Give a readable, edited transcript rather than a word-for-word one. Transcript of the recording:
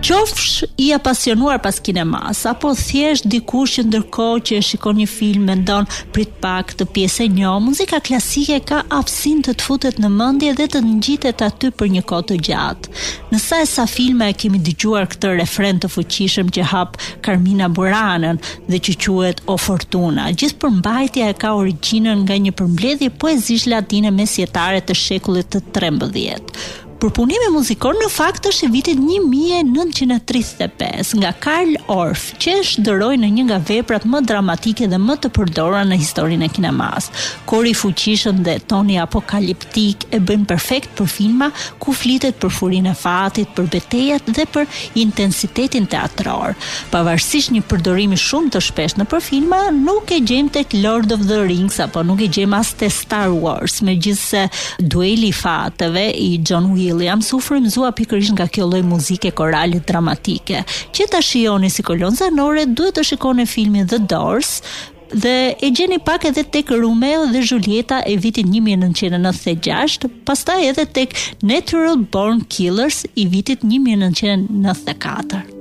Qofsh i apasionuar pas kinemas, apo thjesht dikush që ndërkohë që shikon një film mendon prit pak të pjesë e njohur, muzika klasike ka aftësinë të të futet në mendje dhe të ngjitet aty për një kohë të gjatë. Në sa e sa filma e kemi dëgjuar këtë refren të fuqishëm që hap Carmina Buranën dhe që quhet O Fortuna. Gjithë përmbajtja e ka origjinën nga një përmbledhje poezish latine mesjetare të shekullit të 13. Përpunimi muzikor në fakt është i vitit 1935 nga Karl Orff, që e shndëroi në një nga veprat më dramatike dhe më të përdorura në historinë e kinemas. Kori i fuqishëm dhe toni apokaliptik e bëjnë perfekt për filma ku flitet për furinë e fatit, për betejat dhe për intensitetin teatror. Pavarësisht një përdorimi shumë të shpeshtë nëpër filma, nuk e gjejmë tek Lord of the Rings apo nuk e gjejmë as te Star Wars, megjithse dueli i fateve i John Williams u frymëzua pikërisht nga kjo lloj muzike korale dramatike. Që ta shihoni si kolon zanore, duhet të shikoni filmin The Doors dhe e gjeni pak edhe tek Romeo dhe Julieta e vitit 1996, pastaj edhe tek Natural Born Killers i vitit 1994.